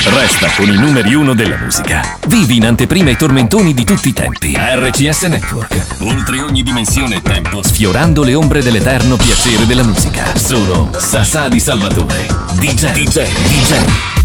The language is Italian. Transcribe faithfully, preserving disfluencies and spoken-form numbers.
Resta con i numeri uno della musica. Vivi in anteprima i tormentoni di tutti i tempi. R C S Network. Oltre ogni dimensione e tempo, sfiorando le ombre dell'eterno piacere della musica. Sono Sassà di Salvatore. D J, D J, D J.